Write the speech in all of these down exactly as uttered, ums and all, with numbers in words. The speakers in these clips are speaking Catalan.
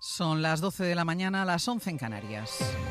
Son las doce de la mañana, las once en Canarias.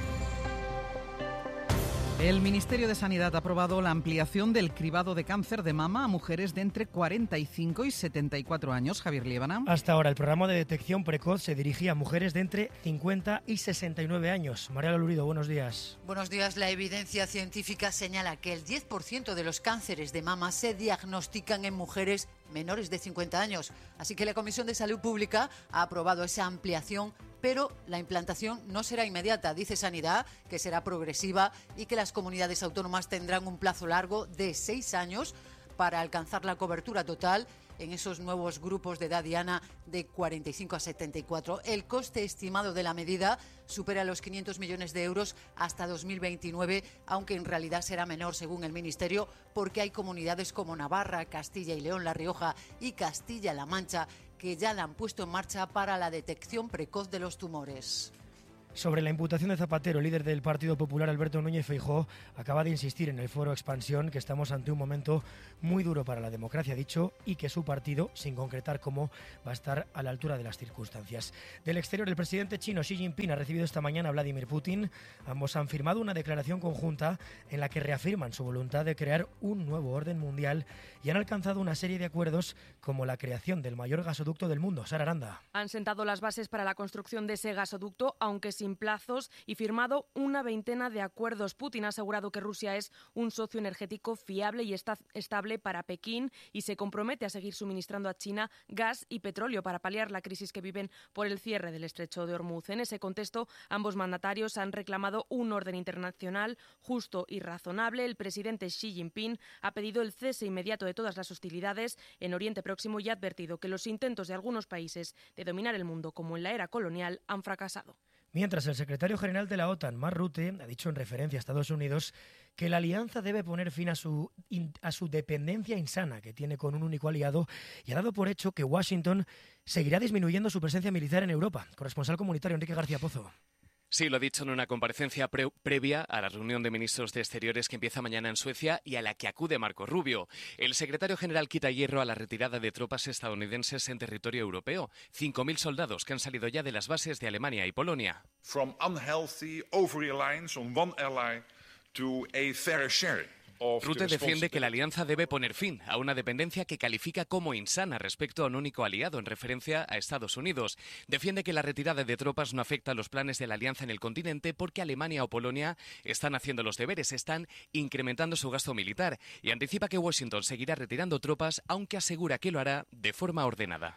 El Ministerio de Sanidad ha aprobado la ampliación del cribado de cáncer de mama a mujeres de entre cuarenta y cinco y setenta y cuatro años. Javier Liébana. Hasta ahora el programa de detección precoz se dirigía a mujeres de entre cincuenta y sesenta y nueve años. Mariala Lurido, buenos días. Buenos días. La evidencia científica señala que el diez por ciento de los cánceres de mama se diagnostican en mujeres menores de cincuenta años. Así que la Comisión de Salud Pública ha aprobado esa ampliación, pero la implantación no será inmediata. Dice Sanidad que será progresiva y que las comunidades autónomas tendrán un plazo largo de seis años para alcanzar la cobertura total en esos nuevos grupos de edad diana de cuarenta y cinco a setenta y cuatro. El coste estimado de la medida supera los quinientos millones de euros hasta dos mil veintinueve, aunque en realidad será menor según el Ministerio, porque hay comunidades como Navarra, Castilla y León, La Rioja y Castilla-La Mancha que ya la han puesto en marcha para la detección precoz de los tumores. Sobre la imputación de Zapatero, el líder del Partido Popular, Alberto Núñez Feijóo, acaba de insistir en el foro Expansión que estamos ante un momento muy duro para la democracia, ha dicho, y que su partido, sin concretar cómo, va a estar a la altura de las circunstancias. Del exterior, el presidente chino Xi Jinping ha recibido esta mañana a Vladimir Putin. Ambos han firmado una declaración conjunta en la que reafirman su voluntad de crear un nuevo orden mundial y han alcanzado una serie de acuerdos como la creación del mayor gasoducto del mundo. Sara Aranda. Han sentado las bases para la construcción de ese gasoducto, aunque sin plazos, y firmado una veintena de acuerdos. Putin ha asegurado que Rusia es un socio energético fiable y está estable para Pekín y se compromete a seguir suministrando a China gas y petróleo para paliar la crisis que viven por el cierre del estrecho de Hormuz. En ese contexto, ambos mandatarios han reclamado un orden internacional justo y razonable. El presidente Xi Jinping ha pedido el cese inmediato de todas las hostilidades en Oriente Próximo y ha advertido que los intentos de algunos países de dominar el mundo como en la era colonial han fracasado. Mientras, el secretario general de la OTAN, Mark Rutte, ha dicho en referencia a Estados Unidos que la alianza debe poner fin a su, a su dependencia insana que tiene con un único aliado y ha dado por hecho que Washington seguirá disminuyendo su presencia militar en Europa. Corresponsal comunitario Enrique García Pozo. Sí, lo ha dicho en una comparecencia pre- previa a la reunión de ministros de Exteriores que empieza mañana en Suecia y a la que acude Marco Rubio. El secretario general quita hierro a la retirada de tropas estadounidenses en territorio europeo. cinco mil soldados que han salido ya de las bases de Alemania y Polonia. From unhealthy over-reliance on one ally to a fair share. Rutte defiende que la alianza debe poner fin a una dependencia que califica como insana respecto a un único aliado en referencia a Estados Unidos. Defiende que la retirada de tropas no afecta a los planes de la alianza en el continente porque Alemania o Polonia están haciendo los deberes, están incrementando su gasto militar y anticipa que Washington seguirá retirando tropas, aunque asegura que lo hará de forma ordenada.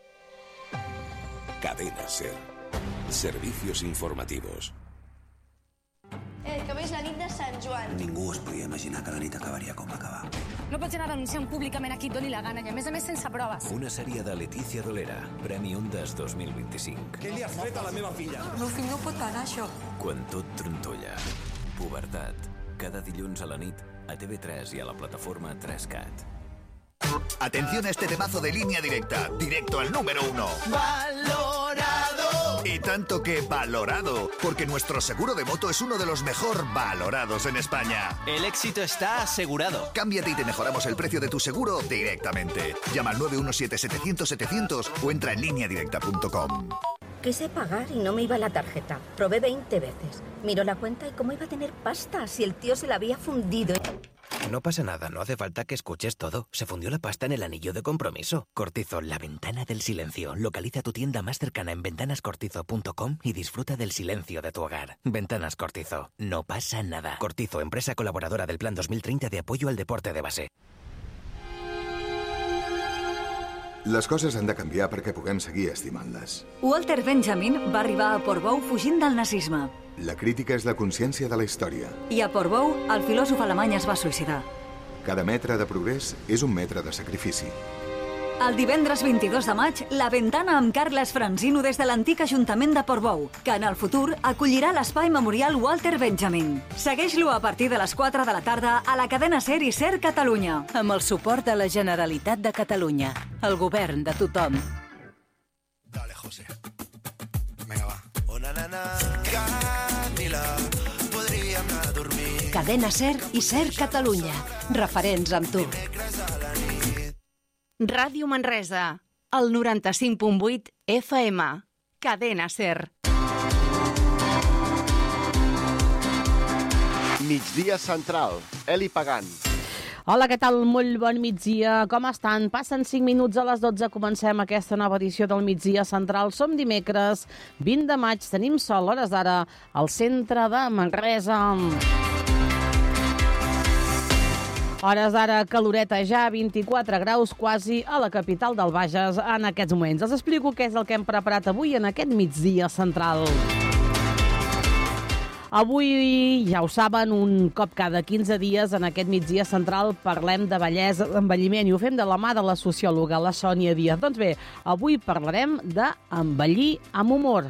Cadena SER. Servicios informativos. Eh, que veig la nit de Sant Joan. Ningú es podia imaginar que la nit acabaria com va acabar. No pots anar denunciant públicament a qui et doni la gana i a més a més sense proves. Una sèrie de Letícia Dolera, Premi Ondas dos mil vint-i-cinc. Què li has fet a la meva filla? El meu fill no pot anar, això. Quan tot trontolla. Pubertat. Cada dilluns a la nit a T V tres i a la plataforma tres cat. Atención a este temazo de Línea Directa, directo al número uno. ¡Valorado! Y tanto que valorado, porque nuestro seguro de moto es uno de los mejor valorados en España. El éxito está asegurado. Cámbiate y te mejoramos el precio de tu seguro directamente. Llama al nueve uno siete setecientos setecientos o entra en línea directa punto com. Quise pagar y no me iba la tarjeta. Probé veinte veces. Miró la cuenta y cómo iba a tener pasta si el tío se la había fundido. No pasa nada, no hace falta que escuches todo. Se fundió la pasta en el anillo de compromiso. Cortizo, la ventana del silencio. Localiza tu tienda más cercana en ventanas cortizo punto com y disfruta del silencio de tu hogar. Ventanas Cortizo. No pasa nada. Cortizo, empresa colaboradora del Plan dos mil treinta de apoyo al deporte de base. Les coses han de canviar perquè puguem seguir estimant-les. Walter Benjamin va arribar a Portbou fugint del nazisme. La crítica és la consciència de la història. I a Portbou, el filòsof alemany es va suïcidar. Cada metre de progrés és un metre de sacrifici. El divendres vint-i-dos de maig, La Ventana amb Carles Franzino des de l'antic Ajuntament de Portbou, que en el futur acollirà l'espai memorial Walter Benjamin. Segueix-lo a partir de les quatre de la tarda a la cadena SER i SER Catalunya. Amb el suport de la Generalitat de Catalunya, el govern de tothom. Dale, José. Venga, va. Una nana, Camila, podríem anar a dormir. Cadena SER i SER Catalunya, referents amb tu. Ràdio Manresa, el noranta-cinc punt vuit F M. Cadena SER. Migdia Central. Eli Pagant. Hola, què tal? Molt bon migdia. Com estan? Passen cinc minuts a les dotze. Comencem aquesta nova edició del Migdia Central. Som dimecres, vint de maig. Tenim sol, hores d'ara, al centre de Manresa. Hores d'ara, caloreta ja, vint-i-quatre graus quasi a la capital del Bages en aquests moments. Els explico què és el que hem preparat avui en aquest Migdia Central. Avui, ja ho saben, un cop cada quinze dies en aquest Migdia Central parlem de bellesa, d'envelliment, i ho fem de la mà de la sociòloga, la Sònia Díaz. Doncs bé, avui parlarem d'envellir amb humor.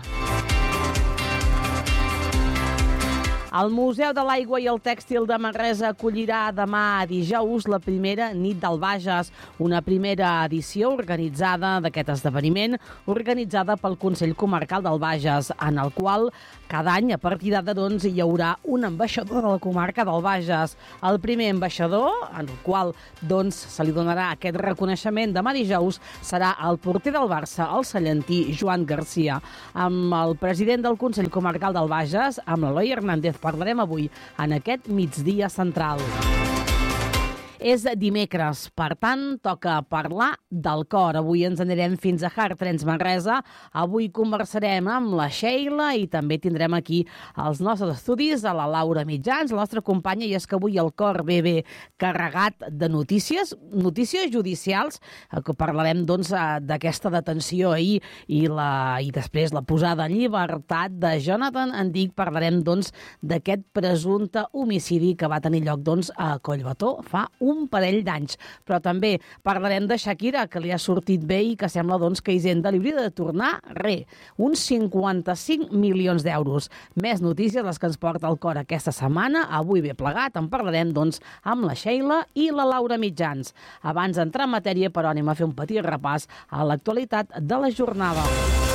El Museu de l'Aigua i el Tèxtil de Manresa acollirà demà a dijous la primera nit del Bages, una primera edició organitzada d'aquest esdeveniment, organitzada pel Consell Comarcal del Bages, en el qual cada any, a partir d'ara, doncs, hi haurà un ambaixador de la comarca del Bages. El primer ambaixador, en el qual doncs, se li donarà aquest reconeixement demà dijous, serà el porter del Barça, el cellentí Joan Garcia. Amb el president del Consell Comarcal del Bages, amb l'Eloi Hernández, parlarem avui en aquest Migdia Central. És dimecres, per tant, toca parlar del cor. Avui ens anirem fins a Hearttrends Manresa. Avui conversarem amb la Sheila i també tindrem aquí els nostres estudis a la Laura Mitjans, la nostra companya, i és que avui el cor ve bé carregat de notícies, notícies judicials, que parlarem doncs d'aquesta detenció ahir i, la, i després la posada en llibertat de Jonathan Andic. Parlarem doncs d'aquest presumpte homicidi que va tenir lloc doncs a Collbató fa un parell d'anys. Però també parlarem de Shakira, que li ha sortit bé i que sembla doncs, que Hisenda li hauria de tornar re, uns cinquanta-cinc milions d'euros. Més notícies les que ens porta el cor aquesta setmana. Avui bé plegat, en parlarem doncs, amb la Sheila i la Laura Mitjans. Abans d'entrar en matèria, però, anem a fer un petit repàs a l'actualitat de la jornada.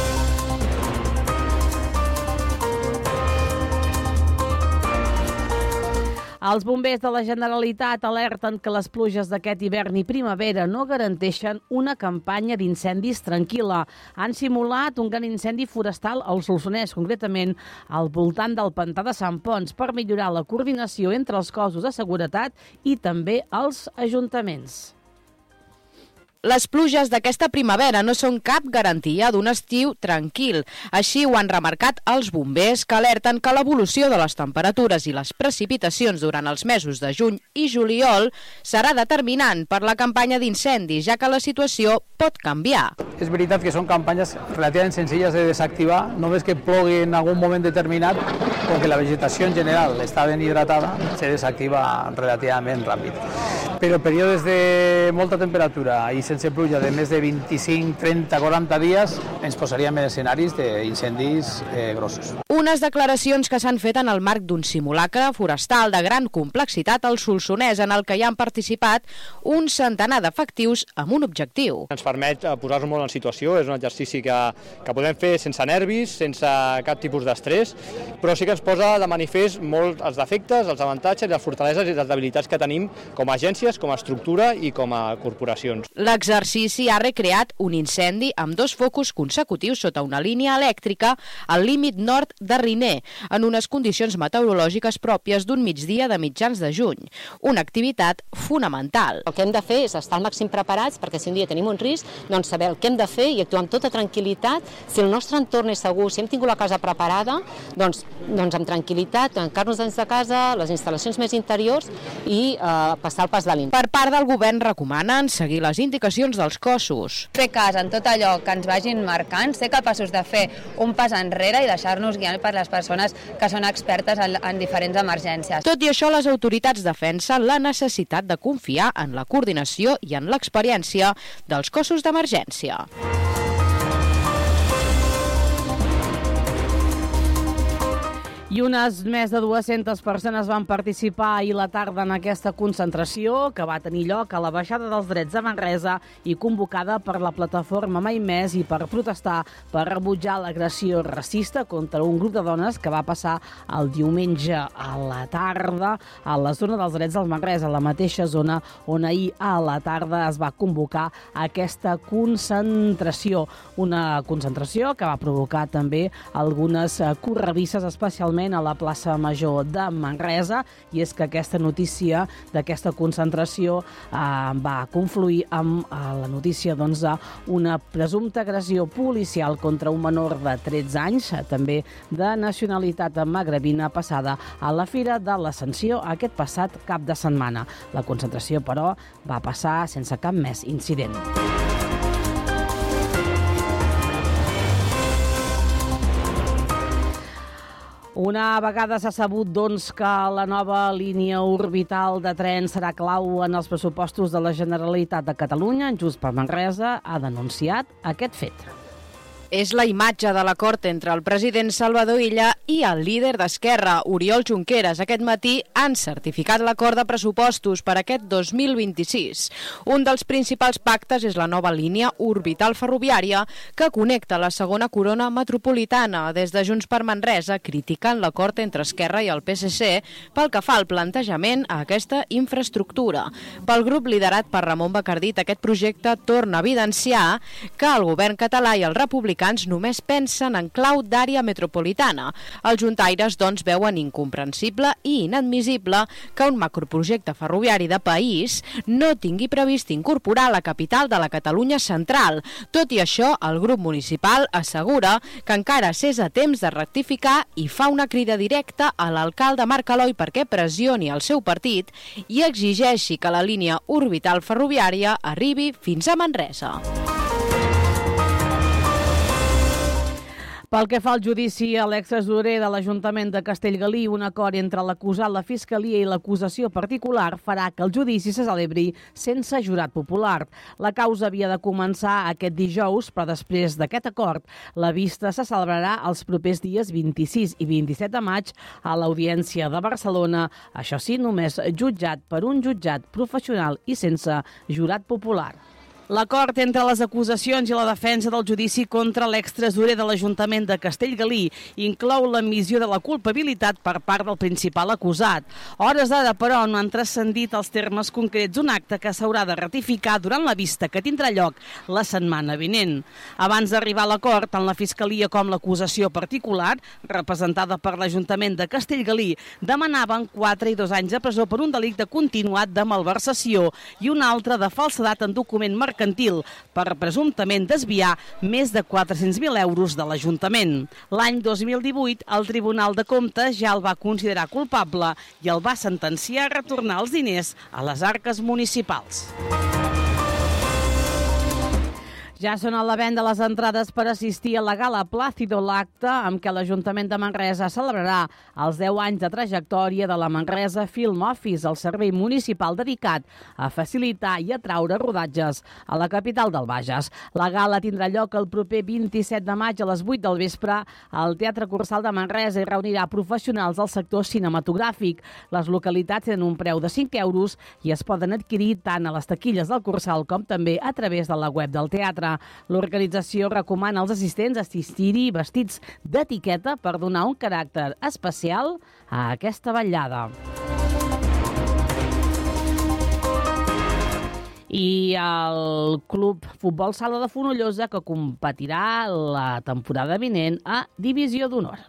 Els bombers de la Generalitat alerten que les pluges d'aquest hivern i primavera no garanteixen una campanya d'incendis tranquil·la. Han simulat un gran incendi forestal al Solsonès, concretament al voltant del pantà de Sant Ponç, per millorar la coordinació entre els cossos de seguretat i també els ajuntaments. Les pluges d'aquesta primavera no són cap garantia d'un estiu tranquil. Així ho han remarcat els bombers, que alerten que l'evolució de les temperatures i les precipitacions durant els mesos de juny i juliol serà determinant per la campanya d'incendis, ja que la situació pot canviar. És veritat que són campanyes relativament senzilles de desactivar, només que plogui en algun moment determinat, perquè la vegetació en general està ben hidratada, se desactiva relativament ràpid. Però períodes de molta temperatura i sense pluja de més de vint-i-cinc, trenta, quaranta dies ens posaríem en escenaris d'incendis eh, grossos. Unes declaracions que s'han fet en el marc d'un simulacre forestal de gran complexitat al Solsonès, en el que hi han participat un centenar d'efectius amb un objectiu. Ens permet posar-nos molt en situació, és un exercici que, que podem fer sense nervis, sense cap tipus d'estrès, però sí que ens posa de manifest molt els defectes, els avantatges, les fortaleses i les debilitats que tenim com a agències, com a estructura i com a corporacions. L'exercici ha recreat un incendi amb dos focus consecutius sota una línia elèctrica al límit nord de Riner, en unes condicions meteorològiques pròpies d'un migdia de mitjans de juny. Una activitat fonamental. El que hem de fer és estar al màxim preparats, perquè si un dia tenim un risc, doncs saber el que hem de fer i actuar amb tota tranquil·litat. Si el nostre entorn és segur, si hem tingut la casa preparada, doncs, doncs amb tranquil·litat, tancar-nos dins de casa, les instal·lacions més interiors i eh, passar el pas de l'interior. Per part del govern recomanen seguir les indicacions dels cossos. Fer cas en tot allò que ens vagin marcant, ser capaços de fer un pas enrere i deixar-nos guiar per les persones que són expertes en, en diferents emergències. Tot i això, les autoritats defensen la necessitat de confiar en la coordinació i en l'experiència dels cossos d'emergència. I unes més de dues-centes persones van participar ahir la tarda en aquesta concentració que va tenir lloc a la Baixada dels Drets de Manresa i convocada per la plataforma Mai Més i per protestar per rebutjar l'agressió racista contra un grup de dones que va passar el diumenge a la tarda a la zona dels Drets del Manresa, la mateixa zona on ahir a la tarda es va convocar aquesta concentració. Una concentració que va provocar també algunes corredisses, especialment a la plaça Major de Manresa, i és que aquesta notícia d'aquesta concentració eh, va confluir amb eh, la notícia doncs, d'una presumpta agressió policial contra un menor de tretze anys, eh, també de nacionalitat magrebina, passada a la Fira de l'Ascensió aquest passat cap de setmana. La concentració, però, va passar sense cap més incident. Una vegada s'ha sabut doncs, que la nova línia orbital de tren serà clau en els pressupostos de la Generalitat de Catalunya, Junts per Manresa ha denunciat aquest fet. És la imatge de l'acord entre el president Salvador Illa i el líder d'Esquerra, Oriol Junqueras. Aquest matí han certificat l'acord de pressupostos per aquest dos mil vint-i-sis. Un dels principals pactes és la nova línia orbital ferroviària que connecta la segona corona metropolitana. Des de Junts per Manresa critiquen l'acord entre Esquerra i el P S C pel que fa al plantejament a aquesta infraestructura. Pel grup liderat per Ramon Bacardit, aquest projecte torna a evidenciar que el govern català i el republicà només pensen en clau d'àrea metropolitana. Els juntaires, doncs, veuen incomprensible i inadmissible que un macroprojecte ferroviari de país no tingui previst incorporar la capital de la Catalunya central. Tot i això, el grup municipal assegura que encara s'és a temps de rectificar i fa una crida directa a l'alcalde Marc Aloi perquè pressioni el seu partit i exigeixi que la línia orbital ferroviària arribi fins a Manresa. Pel que fa al judici a l'extresorer de l'Ajuntament de Castellgalí, un acord entre l'acusat, la Fiscalia i l'acusació particular farà que el judici se celebri sense jurat popular. La causa havia de començar aquest dijous, però després d'aquest acord, la vista se celebrarà els propers dies vint-i-sis i vint-i-set de maig a l'Audiència de Barcelona. Això sí, només jutjat per un jutjat professional i sense jurat popular. L'acord entre les acusacions i la defensa del judici contra l'extresorer de l'Ajuntament de Castellgalí inclou l'admissió de la culpabilitat per part del principal acusat. Hores d'ara, però, no han transcendit els termes concrets d'un acte que s'haurà de ratificar durant la vista que tindrà lloc la setmana vinent. Abans d'arribar a l'acord, tant la Fiscalia com l'acusació particular, representada per l'Ajuntament de Castellgalí, demanaven quatre i dos anys de presó per un delicte continuat de malversació i un altre de falsedat en document mercantil per presumptament desviar més de quatre-cents mil euros de l'Ajuntament. L'any dos mil divuit, el Tribunal de Comptes ja el va considerar culpable i el va sentenciar a retornar els diners a les arques municipals. Ja són a la venda les entrades per assistir a la Gala Plácido, l'acte amb què l'Ajuntament de Manresa celebrarà els deu anys de trajectòria de la Manresa Film Office, el servei municipal dedicat a facilitar i atraure rodatges a la capital del Bages. La gala tindrà lloc el proper vint-i-set de maig a les vuit del vespre al Teatre Cursal de Manresa i reunirà professionals del sector cinematogràfic. Les localitats tenen un preu de cinc euros i es poden adquirir tant a les taquilles del Cursal com també a través de la web del teatre. L'organització recomana als assistents assistir-hi vestits d'etiqueta per donar un caràcter especial a aquesta vetllada. I el Club Futbol Sala de Fonollosa, que competirà la temporada vinent a Divisió d'Honor.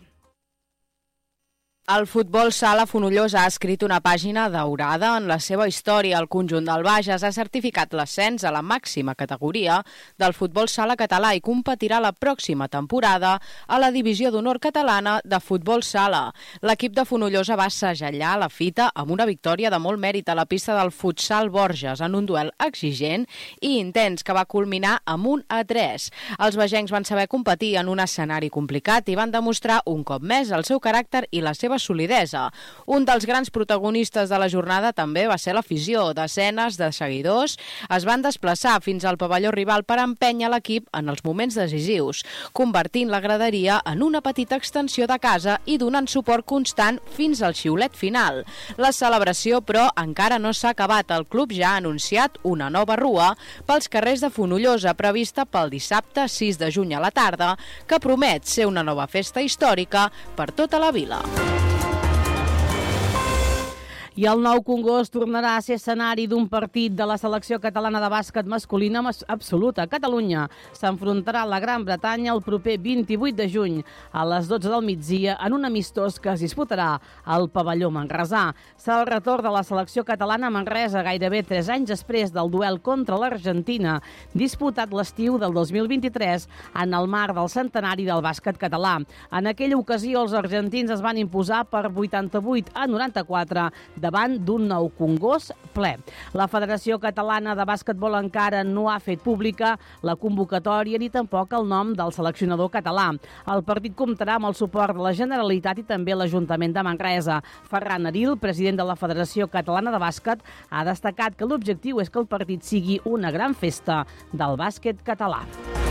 El futbol sala Fonollosa ha escrit una pàgina daurada en la seva història. El conjunt del Bages ha certificat l'ascens a la màxima categoria del futbol sala català i competirà la pròxima temporada a la divisió d'honor catalana de futbol sala. L'equip de Fonollosa va segellar la fita amb una victòria de molt mèrit a la pista del futsal Borges en un duel exigent i intens que va culminar amb un a tres. Els bagencs van saber competir en un escenari complicat i van demostrar un cop més el seu caràcter i la seva seva solidesa. Un dels grans protagonistes de la jornada també va ser l'afició. Desenes de seguidors es van desplaçar fins al pavelló rival per empènyer l'equip en els moments decisius, convertint la graderia en una petita extensió de casa i donant suport constant fins al xiulet final. La celebració, però, encara no s'ha acabat. El club ja ha anunciat una nova rua pels carrers de Fonollosa, prevista pel dissabte sis de juny a la tarda, que promet ser una nova festa històrica per tota la vila. I el Nou Congost tornarà a ser escenari d'un partit de la selecció catalana de bàsquet masculina absoluta. Catalunya s'enfrontarà a la Gran Bretanya el proper vint-i-vuit de juny a les dotze del migdia en un amistós que es disputarà al pavelló manresà. Serà el retorn de la selecció catalana a Manresa gairebé tres anys després del duel contra l'Argentina, disputat l'estiu del dos mil vint-i-tres en el marc del centenari del bàsquet català. En aquella ocasió els argentins es van imposar per vuitanta-vuit a noranta-quatre davant d'un Nou Congost ple. La Federació Catalana de Bàsquetbol encara no ha fet pública la convocatòria ni tampoc el nom del seleccionador català. El partit comptarà amb el suport de la Generalitat i també l'Ajuntament de Manresa. Ferran Aril, president de la Federació Catalana de Bàsquet, ha destacat que l'objectiu és que el partit sigui una gran festa del bàsquet català.